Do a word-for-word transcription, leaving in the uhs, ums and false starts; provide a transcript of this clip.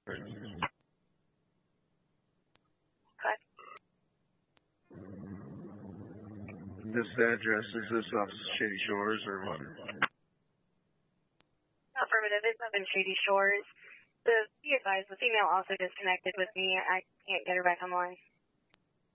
Cut. This address, is this off Shady Shores or what? Affirmative, it's up in Shady Shores. The, be advised, the female also disconnected with me. I can't get her back on the line.